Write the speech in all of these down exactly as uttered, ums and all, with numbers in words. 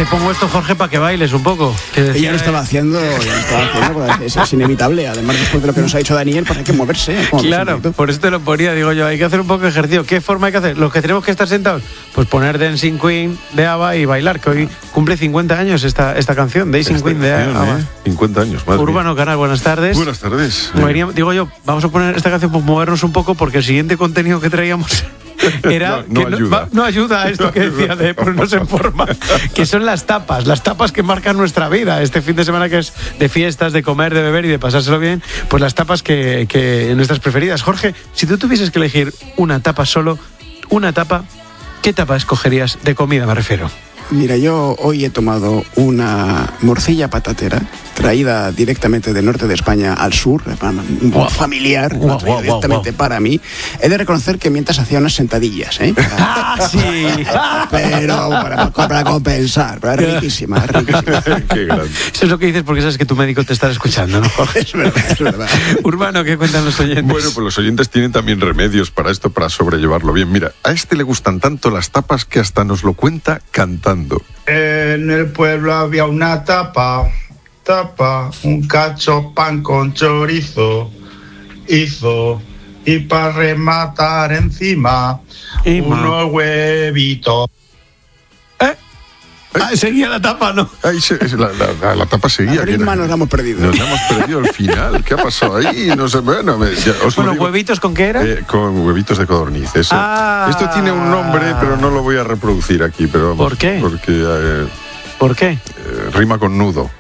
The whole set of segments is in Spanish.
pongo esto, Jorge, para que bailes un poco. Que decía, ella lo estaba haciendo, ya lo estaba haciendo, pues es, es inevitable. Además, después de lo que nos ha dicho Daniel, pues hay que moverse. Claro, por eso te lo ponía, digo yo, hay que hacer un poco de ejercicio. ¿Qué forma hay que hacer? Los que tenemos que estar sentados, pues poner Dancing Queen de ABBA y bailar, que hoy cumple cincuenta años esta, esta canción, Dancing esta Queen de ABBA. ¿eh? cincuenta años, más. Urbano Canal, buenas tardes. Buenas tardes. Veníamos, digo yo, vamos a poner esta canción para movernos un poco, porque el siguiente contenido que traíamos era no, no, que ayuda. No, no ayuda a esto no que ayuda. decía de ponernos en forma, que son las tapas, las tapas que marcan nuestra vida. Este fin de semana que es de fiestas, de comer, de beber y de pasárselo bien, pues las tapas que, que nuestras preferidas. Jorge, si tú tuvieses que elegir una tapa solo, una tapa, ¿qué tapa escogerías de comida, me refiero? Mira, yo hoy he tomado una morcilla patatera traída directamente del norte de España al sur, un wow. familiar, wow, wow, wow, directamente wow. para mí. He de reconocer que mientras hacía unas sentadillas, ¿eh? Para, ¡Ah, sí! Pero para, para compensar, pero es riquísima, es riquísima. Qué grande. Eso es lo que dices porque sabes que tu médico te está escuchando, ¿no, Jorge? Es verdad, es verdad. Urbano, ¿qué cuentan los oyentes? Bueno, pues los oyentes tienen también remedios para esto, para sobrellevarlo bien. Mira, a este le gustan tanto las tapas que hasta nos lo cuenta cantando. En el pueblo había una tapa, tapa, un cacho pan con chorizo, hizo, y para rematar encima, y unos huevitos. ¿Eh? Ah, seguía la tapa, ¿no? Ahí se, la, la, la, la tapa seguía. La ritma nos la hemos perdido. Nos la hemos perdido al final. ¿Qué ha pasado ahí? No sé, bueno, me, ya, os bueno, lo digo. ¿huevitos con qué era? Eh, con huevitos de codorniz. Eso. Ah. Esto tiene un nombre, pero no lo voy a reproducir aquí. Pero vamos, ¿por qué? Porque eh, ¿Por qué? Eh, rima con nudo.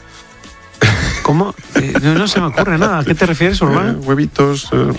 ¿Cómo? Eh, no, no se me ocurre nada. ¿A qué te refieres, Urbano? Eh, huevitos... Eh.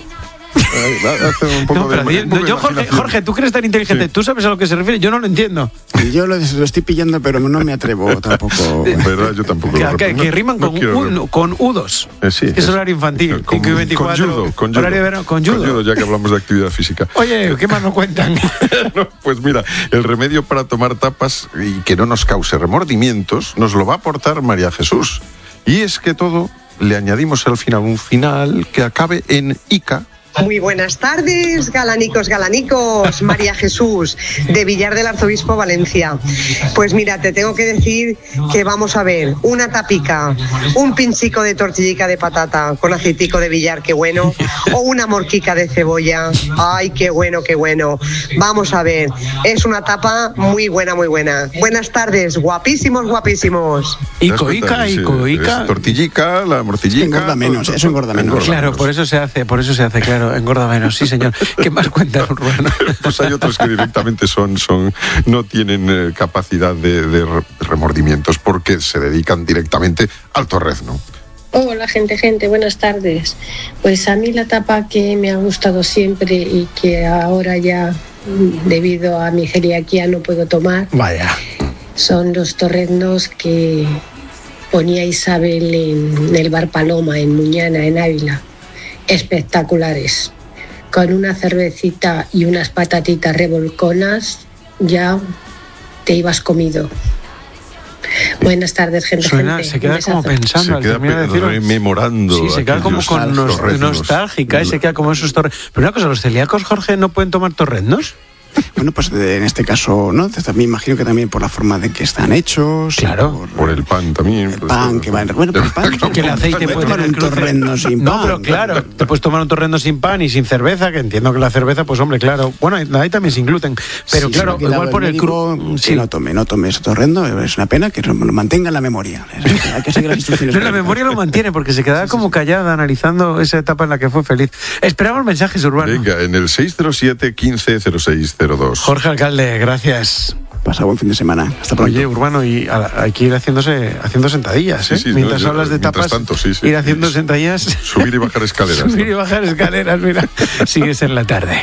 Hace un poco no, pero de, di, no, yo, Jorge, Jorge, tú que eres tan inteligente, sí. Tú sabes a lo que se refiere, yo no lo entiendo. Yo lo, lo estoy pillando, pero no me atrevo tampoco. ¿Verdad? Yo tampoco. Que, lo que, que riman no, con, no un, con udos. Eh, sí, es, es horario infantil. Con, cinco y veinticuatro, con judo, con judo. Horario de verano, con judo. Con judo, ya que hablamos de actividad física. Oye, ¿qué más nos cuentan? No, pues mira, el remedio para tomar tapas y que no nos cause remordimientos nos lo va a aportar María Jesús. Y es que todo le añadimos al final un final que acabe en ica. Muy buenas tardes, galanicos, galanicos. María Jesús, de Villar del Arzobispo, Valencia. Pues mira, te tengo que decir que vamos a ver una tapica, un pinchico de tortillica de patata con aceitico de Villar, qué bueno, o una morquica de cebolla. Ay, qué bueno, qué bueno. Vamos a ver, es una tapa muy buena, muy buena. Buenas tardes, guapísimos, guapísimos. Ico, ica, ico, ica. Tortillica, la mortillica. Engorda menos, eso engorda menos. Claro, por eso se hace, por eso se hace, claro. Engorda menos, sí señor. ¿Qué más cuentan, Urbano? Pues hay otros que directamente son, son no tienen eh, capacidad de, de remordimientos porque se dedican directamente al torrezno. Hola gente, gente, buenas tardes. Pues a mí la tapa que me ha gustado siempre y que ahora ya debido a mi celiaquía no puedo tomar. Vaya. Son los torreznos que ponía Isabel en el Bar Paloma, en Muñana, en Ávila. Espectaculares. Con una cervecita y unas patatitas revolconas ya te ibas comido. Buenas tardes, gente. Suena, gente. se queda como pensando, se queda al pe- rememorando. Sí, se queda como con nos, nostálgica y se queda como esos torreznos. Pero una cosa, ¿los celíacos, Jorge, no pueden tomar torreznos? Bueno, pues en este caso, ¿no? Me imagino que también por la forma de que están hechos. Claro. Por, por el pan también. El pan que va en... Bueno, por el pan... que el aceite puede tomar un torrendo sin pan. No, pero claro, te puedes tomar un torrendo sin pan y sin cerveza, que entiendo que la cerveza, pues hombre, claro. Bueno, ahí también sin gluten. Pero sí, claro, igual por el crudo... Sí, no tome, no tome ese torrendo. Es una pena que lo mantenga en la memoria. Hay que seguir las instrucciones. No, la memoria lo mantiene, porque se quedaba sí, sí, como callada analizando esa etapa en la que fue feliz. Esperamos mensajes, Urbano. Venga, en el seis cero siete, quince, cero seis cero dos. Jorge Alcalde, gracias. Pasa buen fin de semana. Hasta pronto. Oye, Urbano, y a, hay que ir haciéndose haciendo sentadillas, ¿eh? Sí, sí, mientras no, hablas de mientras tapas, tanto, sí, sí, ir haciendo sí. sentadillas. Subir y bajar escaleras. Subir y bajar escaleras, mira. Sigues en la tarde.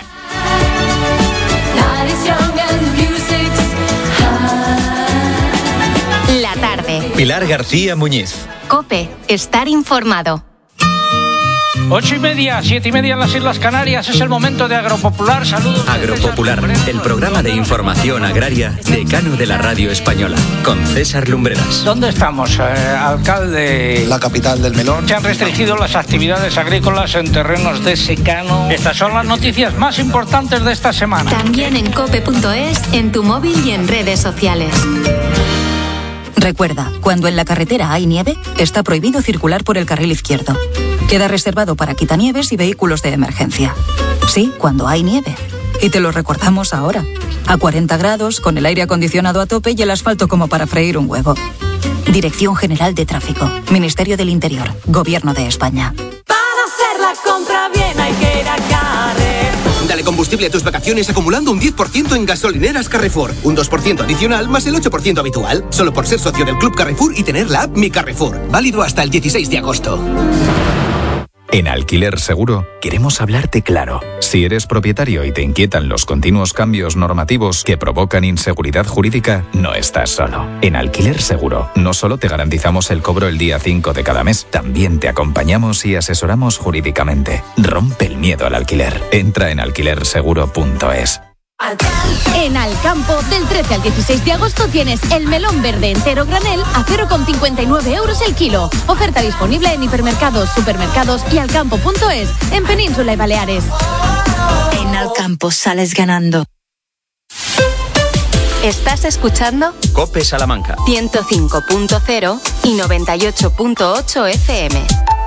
La tarde. Pilar García Muñiz. COPE, estar informado. Ocho y media, siete y media en las Islas Canarias, es el momento de Agropopular. Saludos. Agropopular, el programa de información agraria decano de la radio española, con César Lumbreras. ¿Dónde estamos, eh, alcalde? La capital del melón. Se han restringido las actividades agrícolas en terrenos de secano. Estas son las noticias más importantes de esta semana. También en cope punto es, en tu móvil y en redes sociales. Recuerda, cuando en la carretera hay nieve, está prohibido circular por el carril izquierdo. Queda reservado para quitanieves y vehículos de emergencia. Sí, cuando hay nieve. Y te lo recordamos ahora. A cuarenta grados, con el aire acondicionado a tope y el asfalto como para freír un huevo. Dirección General de Tráfico. Ministerio del Interior. Gobierno de España. Para hacer la compra bien hay que ir a Carrefour. Dale combustible a tus vacaciones acumulando un diez por ciento en gasolineras Carrefour. Un dos por ciento adicional más el ocho por ciento habitual. Solo por ser socio del Club Carrefour y tener la app Mi Carrefour. Válido hasta el dieciséis de agosto. En Alquiler Seguro queremos hablarte claro. Si eres propietario y te inquietan los continuos cambios normativos que provocan inseguridad jurídica, no estás solo. En Alquiler Seguro no solo te garantizamos el cobro el día cinco de cada mes, también te acompañamos y asesoramos jurídicamente. Rompe el miedo al alquiler. Entra en alquiler seguro punto es. En Alcampo, del trece al dieciséis de agosto tienes el melón verde entero granel a cero coma cincuenta y nueve euros el kilo. Oferta disponible en hipermercados, supermercados y alcampo punto es en Península y Baleares. En Alcampo sales ganando. ¿Estás escuchando? COPE Salamanca. ciento cinco punto cero y noventa y ocho punto ocho F M.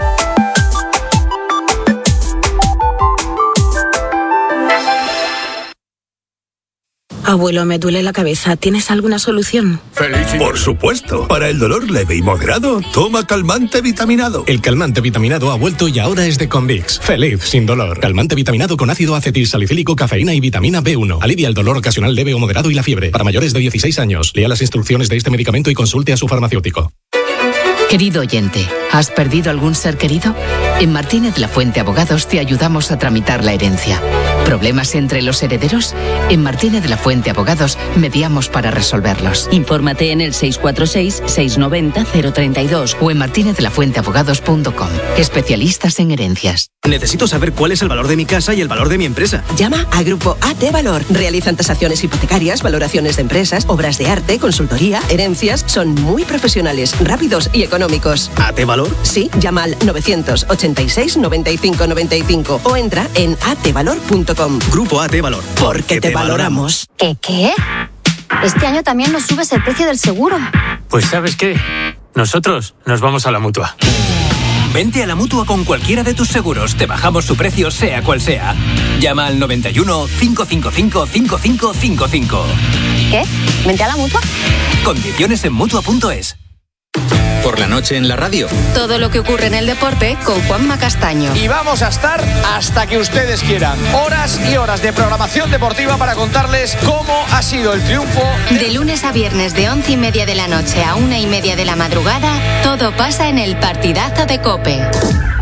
Abuelo, me duele la cabeza. ¿Tienes alguna solución? ¡Feliz! Por supuesto. Para el dolor leve y moderado, toma calmante vitaminado. El calmante vitaminado ha vuelto y ahora es de Convix. Feliz sin dolor. Calmante vitaminado con ácido acetilsalicílico, cafeína y vitamina B uno. Alivia el dolor ocasional leve o moderado y la fiebre. Para mayores de dieciséis años. Lea las instrucciones de este medicamento y consulte a su farmacéutico. Querido oyente, ¿has perdido algún ser querido? En Martínez La Fuente Abogados te ayudamos a tramitar la herencia. ¿Problemas entre los herederos? En Martínez La Fuente Abogados mediamos para resolverlos. Infórmate en el seis cuatro seis, seis nueve cero, cero tres dos o en martínez la fuente abogados punto com. Especialistas en herencias. Necesito saber cuál es el valor de mi casa y el valor de mi empresa. Llama a Grupo A T Valor. Realizan tasaciones hipotecarias, valoraciones de empresas, obras de arte, consultoría, herencias. Son muy profesionales, rápidos y económicos. ¿A T Valor? Sí, llama al novecientos ochenta y seis, noventa y cinco noventa y cinco o entra en a t valor punto com. Grupo A T Valor. Porque te valoramos. ¿Qué qué? Este año también nos subes el precio del seguro. Pues ¿sabes qué? Nosotros nos vamos a la Mutua. Vente a la Mutua con cualquiera de tus seguros. Te bajamos su precio sea cual sea. Llama al noventa y uno, cinco cinco cinco, cinco cinco cinco cinco. ¿Qué? ¿Vente a la Mutua? Condiciones en Mutua punto es. Por la noche en la radio. Todo lo que ocurre en el deporte con Juanma Castaño. Y vamos a estar hasta que ustedes quieran. Horas y horas de programación deportiva para contarles cómo ha sido el triunfo. De lunes a viernes de once y media de la noche a una y media de la madrugada, todo pasa en el partidazo de COPE.